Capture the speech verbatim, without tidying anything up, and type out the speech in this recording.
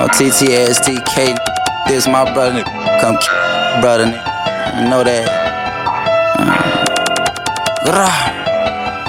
Oh, T T S T K, this my brother, come brother, you know that. Uh,